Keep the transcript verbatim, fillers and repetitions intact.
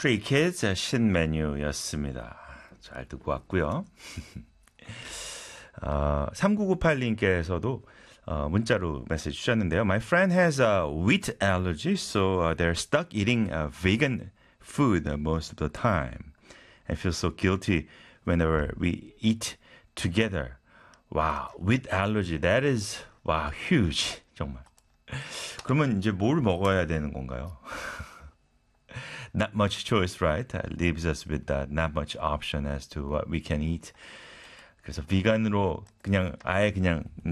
Stray Kids 신메뉴였습니다. 잘 듣고 왔고요. 어, 삼구구팔님께서도 어, 문자로 메시지 주셨는데요. My friend has a wheat allergy, so uh, they're stuck eating uh, vegan food most of the time. I feel so guilty whenever we eat together. Wow, wheat allergy, that is, wow, huge. 정말. 그러면 이제 뭘 먹어야 되는 건가요? Not much choice, right? That leaves us with uh, not much option as to what we can eat. 그래서 비건으로 그냥 아예 그냥